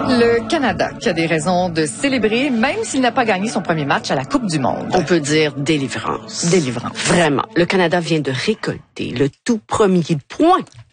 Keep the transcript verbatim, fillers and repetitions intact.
Le Canada qui a des raisons de célébrer, même s'il n'a pas gagné son premier match à la Coupe du Monde. On peut dire délivrance. Délivrance. Vraiment. Le Canada vient de récolter le tout premier point